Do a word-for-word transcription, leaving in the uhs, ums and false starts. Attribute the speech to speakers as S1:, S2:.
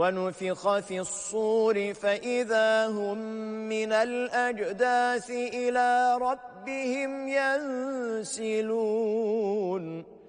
S1: ونفخ في الصور فإذا هم من الأجداث إلى ربهم ينسلون